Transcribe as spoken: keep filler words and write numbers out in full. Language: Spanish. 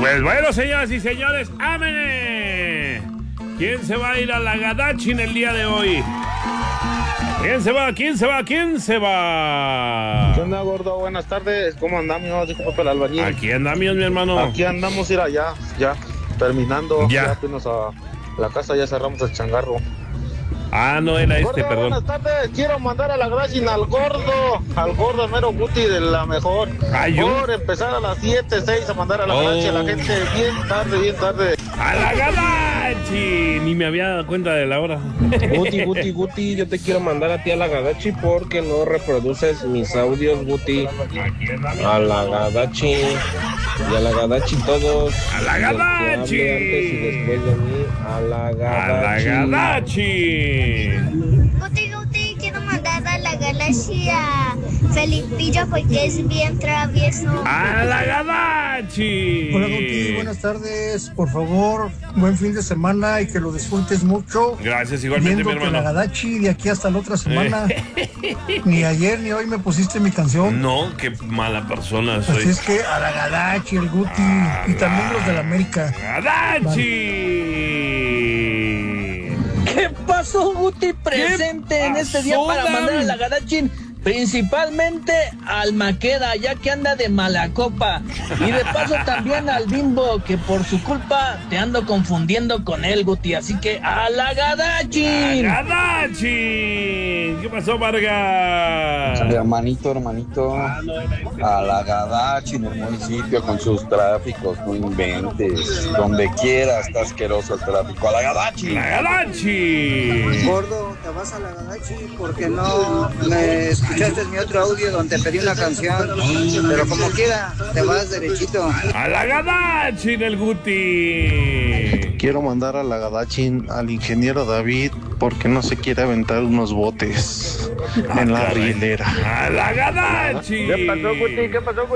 Pues bueno, señoras y señores, ¡ámene! ¿Quién se va a ir a la Gadachi en el día de hoy? ¿Quién se va? ¿Quién se va? ¿Quién se va? ¿Qué onda, gordo? Buenas tardes. ¿Cómo andamos? Dijo Pepe el Albañil. Aquí andamos, mi hermano. Aquí andamos, ir allá, ya, terminando. Ya. Ya fuimos a la casa, ya cerramos el changarro. Ah, no era este, Gordo, perdón. buenas tardes. Quiero mandar a la Gadachi al gordo, al gordo mero Guti de la mejor. Ay, yo. Por empezar a las siete, seis a mandar a la Oh. Gadachi a la gente bien tarde, bien tarde. ¡A la Gadachi! Ni me había dado cuenta de la hora. Guti, Guti, Guti, yo te quiero mandar a ti a la Gadachi porque no reproduces mis audios, Guti. A la Gadachi. Y a la Gadachi todos. ¡A la Y el que Gadachi! hable antes y después de mí, a la ¡A Gadachi. la Gadachi! Guti, Guti, quiero mandar a la galaxia Felipillo porque es bien travieso. ¡A la Gadachi! Hola, Guti, buenas tardes. Por favor, buen fin de semana y que lo disfrutes mucho. Gracias, igualmente, mi Viendo que la hermano. Gadachi de aquí hasta la otra semana. Ni ayer ni hoy me pusiste mi canción. No, qué mala persona soy. Así es que a la Gadachi, el Guti y también los de la América. ¡Gadachi! ¿Qué pasó, Guti? Presente en este día pasó, para Dan? mandar a la Gadachin, principalmente al Maqueda, ya que anda de mala copa. Y de paso también al Bimbo, que por su culpa te ando confundiendo con él, Guti. Así que a la Gadachin. ¡Gadachi! ¿Qué pasó, Vargas? Hermanito, hermanito, a la Gadachi en el municipio con sus tráficos, no inventes. Donde quiera está asqueroso el tráfico. ¡A la Gadachi! ¡La Gadachi! Gordo, te vas a la Gadachi porque no me escuchaste mi otro audio donde pedí una canción, pero como quiera, te vas derechito. ¡A la Gadachi en el Guti! Quiero mandar a la Gadachi al ingeniero David porque no se quiere aventar unos botes en la caray. rielera. ¡A la Gadachi! ¿Qué pasó, Guti? ¿Qué pasó, Guti?